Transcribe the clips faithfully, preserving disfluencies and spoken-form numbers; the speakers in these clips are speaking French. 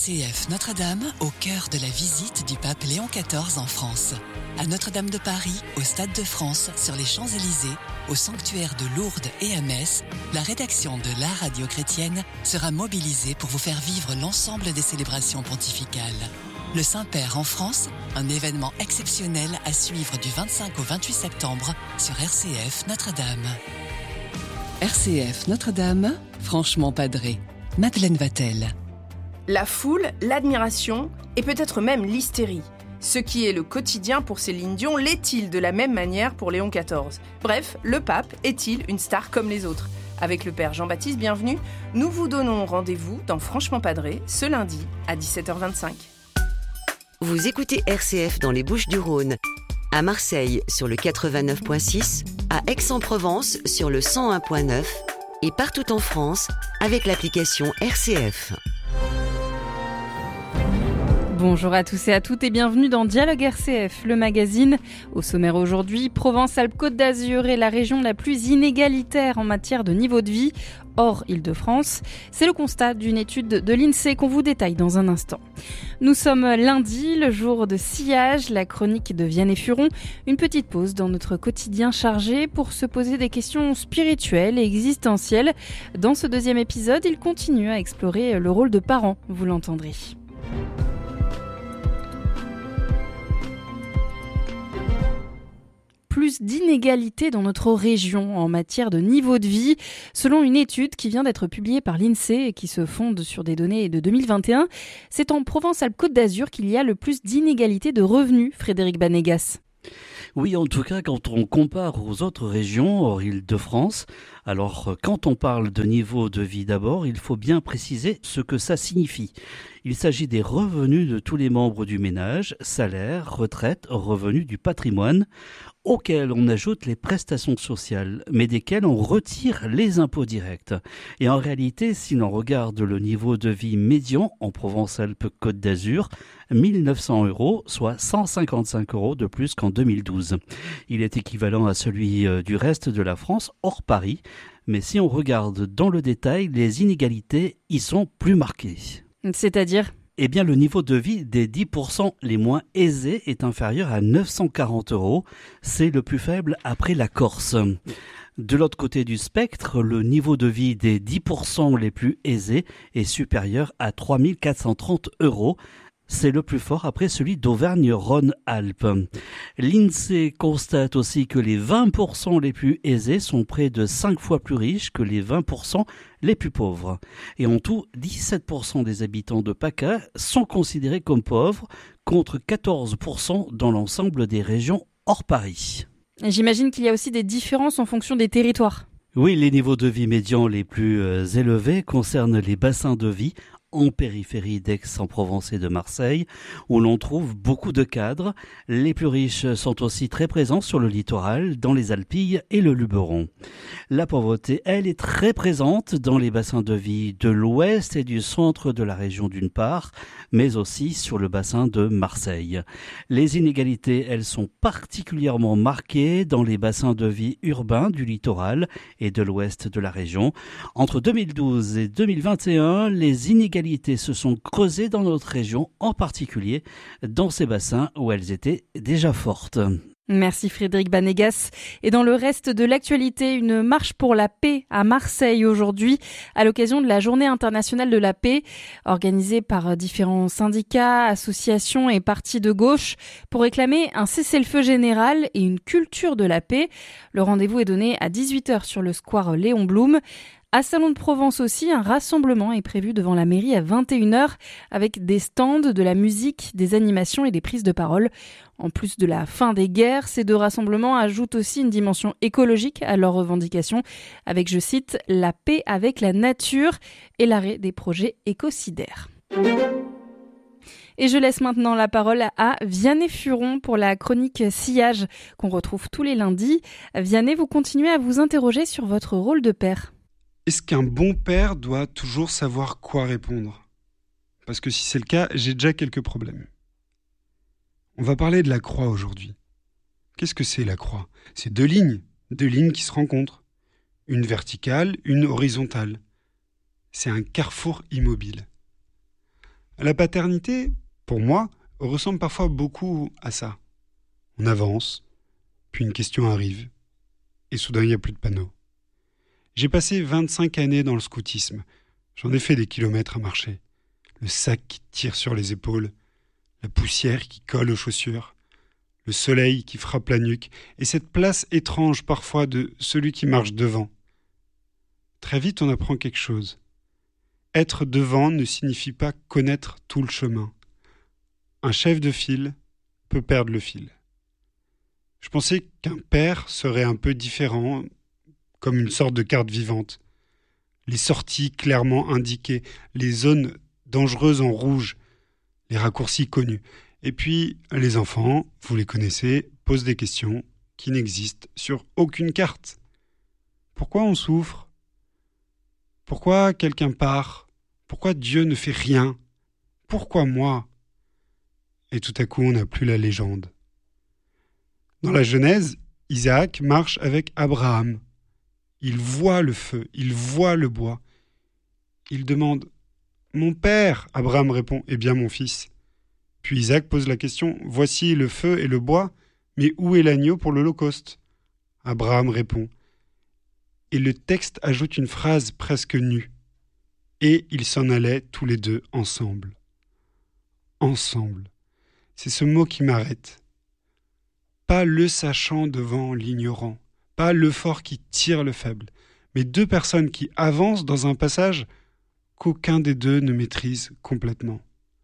C F Notre-Dame, au cœur de la visite du pape Léon quatorze en France. À Notre-Dame de Paris, au Stade de France, sur les Champs-Élysées, au sanctuaire de Lourdes et à Metz, la rédaction de la radio chrétienne sera mobilisée pour vous faire vivre l'ensemble des célébrations pontificales. Le Saint-Père en France, un événement exceptionnel à suivre du vingt-cinq au vingt-huit septembre sur R C F Notre-Dame. R C F Notre-Dame, franchement padré. Madeleine Vatel. La foule, l'admiration et peut-être même l'hystérie. Ce qui est le quotidien pour Céline Dion l'est-il de la même manière pour Léon quatorze? Bref, le pape est-il une star comme les autres? Avec le père Jean-Baptiste Bienvenu, nous vous donnons rendez-vous dans Franchement Padré ce lundi à dix-sept heures vingt-cinq. Vous écoutez R C F dans les Bouches-du-Rhône, à Marseille sur le quatre-vingt-neuf virgule six, à Aix-en-Provence sur le cent un virgule neuf et partout en France avec l'application R C F. Bonjour à tous et à toutes et bienvenue dans Dialogue R C F, le magazine. Au sommaire aujourd'hui, Provence-Alpes-Côte d'Azur est la région la plus inégalitaire en matière de niveau de vie, hors Île-de-France. C'est le constat d'une étude de l'INSEE qu'on vous détaille dans un instant. Nous sommes lundi, le jour de sillage, la chronique de Vianney Furon. Une petite pause dans notre quotidien chargé pour se poser des questions spirituelles et existentielles. Dans ce deuxième épisode, il continue à explorer le rôle de parent, vous l'entendrez. Plus d'inégalités dans notre région en matière de niveau de vie. Selon une étude qui vient d'être publiée par l'INSEE et qui se fonde sur des données de deux mille vingt et un, c'est en Provence-Alpes-Côte d'Azur qu'il y a le plus d'inégalités de revenus, Frédéric Banégas. Oui, en tout cas, quand on compare aux autres régions hors Île-de-France, alors quand on parle de niveau de vie d'abord, il faut bien préciser ce que ça signifie. Il s'agit des revenus de tous les membres du ménage, salaire, retraite, revenus du patrimoine, auxquels on ajoute les prestations sociales, mais desquels on retire les impôts directs. Et en réalité, si l'on regarde le niveau de vie médian en Provence-Alpes-Côte d'Azur, mille neuf cents euros, soit cent cinquante-cinq euros de plus qu'en deux mille douze. Il est équivalent à celui du reste de la France, hors Paris. Mais si on regarde dans le détail, les inégalités y sont plus marquées. C'est-à-dire ? Eh bien, le niveau de vie des dix pour cent les moins aisés est inférieur à neuf cent quarante euros. C'est le plus faible après la Corse. De l'autre côté du spectre, le niveau de vie des dix pour cent les plus aisés est supérieur à trois mille quatre cent trente euros. C'est le plus fort après celui d'Auvergne-Rhône-Alpes. L'INSEE constate aussi que les vingt pour cent les plus aisés sont près de cinq fois plus riches que les vingt pour cent les plus pauvres. Et en tout, dix-sept pour cent des habitants de PACA sont considérés comme pauvres, contre quatorze pour cent dans l'ensemble des régions hors Paris. Et j'imagine qu'il y a aussi des différences en fonction des territoires. Oui, les niveaux de vie médians les plus euh, élevés concernent les bassins de vie en périphérie d'Aix-en-Provence et de Marseille, où l'on trouve beaucoup de cadres. Les plus riches sont aussi très présents sur le littoral, dans les Alpilles et le Luberon. La pauvreté, elle, est très présente dans les bassins de vie de l'ouest et du centre de la région d'une part, mais aussi sur le bassin de Marseille. Les inégalités, elles, sont particulièrement marquées dans les bassins de vie urbains du littoral et de l'ouest de la région. Entre deux mille douze et deux mille vingt et un, les inégalités se sont creusées dans notre région, en particulier dans ces bassins où elles étaient déjà fortes. Merci Frédéric Banégas. Et dans le reste de l'actualité, une marche pour la paix à Marseille aujourd'hui, à l'occasion de la Journée internationale de la paix, organisée par différents syndicats, associations et partis de gauche, pour réclamer un cessez-le-feu général et une culture de la paix. Le rendez-vous est donné à dix-huit heures sur le square Léon Blum. À Salon de Provence aussi, un rassemblement est prévu devant la mairie à vingt et une heures avec des stands, de la musique, des animations et des prises de parole. En plus de la fin des guerres, ces deux rassemblements ajoutent aussi une dimension écologique à leurs revendications avec, je cite, « la paix avec la nature » et l'arrêt des projets écocidaires. Et je laisse maintenant la parole à Vianney Furon pour la chronique Sillage qu'on retrouve tous les lundis. Vianney, vous continuez à vous interroger sur votre rôle de père. Est-ce qu'un bon père doit toujours savoir quoi répondre ? Parce que si c'est le cas, j'ai déjà quelques problèmes. On va parler de la croix aujourd'hui. Qu'est-ce que c'est la croix ? C'est deux lignes, deux lignes qui se rencontrent. Une verticale, une horizontale. C'est un carrefour immobile. La paternité, pour moi, ressemble parfois beaucoup à ça. On avance, puis une question arrive, et soudain il n'y a plus de panneau. J'ai passé vingt-cinq années dans le scoutisme. J'en ai fait des kilomètres à marcher. Le sac qui tire sur les épaules, la poussière qui colle aux chaussures, le soleil qui frappe la nuque, et cette place étrange parfois de celui qui marche devant. Très vite on apprend quelque chose. Être devant ne signifie pas connaître tout le chemin. Un chef de file peut perdre le fil. Je pensais qu'un père serait un peu différent, comme une sorte de carte vivante. Les sorties clairement indiquées, les zones dangereuses en rouge, les raccourcis connus. Et puis, les enfants, vous les connaissez, posent des questions qui n'existent sur aucune carte. Pourquoi on souffre ? Pourquoi quelqu'un part ? Pourquoi Dieu ne fait rien ? Pourquoi moi ? Et tout à coup, on n'a plus la légende. Dans la Genèse, Isaac marche avec Abraham. Il voit le feu, il voit le bois. Il demande « Mon père ?» Abraham répond « Eh bien, mon fils. » Puis Isaac pose la question « Voici le feu et le bois, mais où est l'agneau pour l'Holocauste ?» Abraham répond. Et le texte ajoute une phrase presque nue. « Et ils s'en allaient tous les deux ensemble. » Ensemble. C'est ce mot qui m'arrête. Pas le sachant devant l'ignorant, pas le fort qui tire le faible, mais deux personnes qui avancent dans un passage qu'aucun des deux ne maîtrise complètement.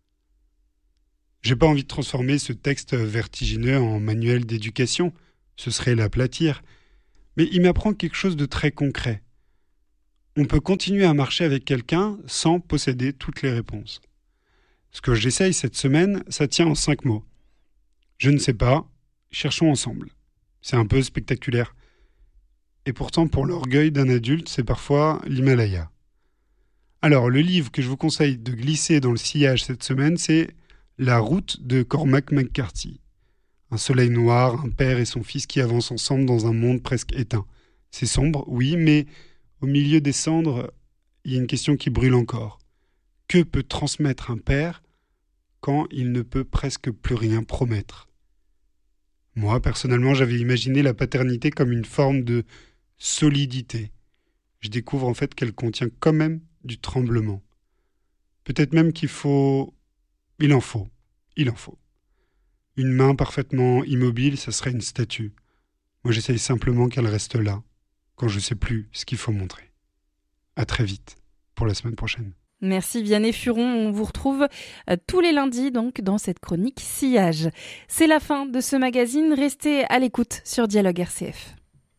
J'ai pas envie de transformer ce texte vertigineux en manuel d'éducation, ce serait l'aplatir, mais il m'apprend quelque chose de très concret. On peut continuer à marcher avec quelqu'un sans posséder toutes les réponses. Ce que j'essaye cette semaine, ça tient en cinq mots. Je ne sais pas, cherchons ensemble. C'est un peu spectaculaire. Et pourtant, pour l'orgueil d'un adulte, c'est parfois l'Himalaya. Alors, le livre que je vous conseille de glisser dans le sillage cette semaine, c'est La route de Cormac McCarthy. Un soleil noir, un père et son fils qui avancent ensemble dans un monde presque éteint. C'est sombre, oui, mais au milieu des cendres, il y a une question qui brûle encore. Que peut transmettre un père quand il ne peut presque plus rien promettre ? Moi, personnellement, j'avais imaginé la paternité comme une forme de solidité. Je découvre en fait qu'elle contient quand même du tremblement. Peut-être même qu'il faut... Il en faut. Il en faut. Une main parfaitement immobile, ça serait une statue. Moi, j'essaye simplement qu'elle reste là, quand je ne sais plus ce qu'il faut montrer. À très vite, pour la semaine prochaine. Merci Vianney Furon, on vous retrouve tous les lundis donc dans cette chronique Sillage. C'est la fin de ce magazine, restez à l'écoute sur Dialogue R C F.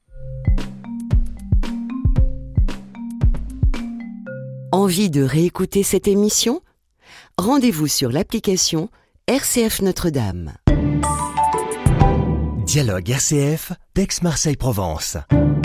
Envie de réécouter cette émission ? Rendez-vous sur l'application R C F Notre-Dame. Dialogue R C F d'Aix-Marseille-Provence.